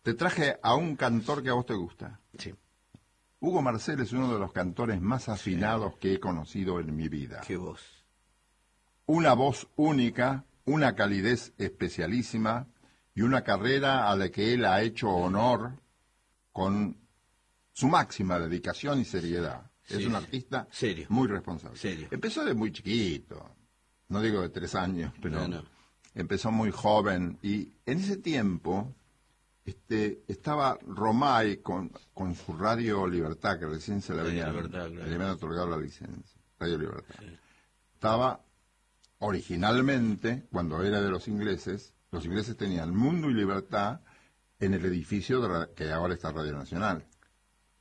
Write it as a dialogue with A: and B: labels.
A: Te traje a un cantor que a vos te gusta.
B: Sí.
A: Hugo Marcel es uno de los cantores más afinados que he conocido en mi vida.
B: Qué voz.
A: Una voz única, una calidez especialísima y una carrera a la que él ha hecho honor con su máxima dedicación y seriedad. Es un artista
B: serio,
A: muy responsable.
B: Serio.
A: Empezó de muy chiquito, no digo de 3 años, pero
B: No.
A: empezó muy joven y en ese tiempo estaba Romay con su Radio Libertad, que recién se le había otorgado la licencia, Radio Libertad. Sí. Estaba originalmente, cuando era de los ingleses tenían Mundo y Libertad en el edificio que ahora está Radio Nacional.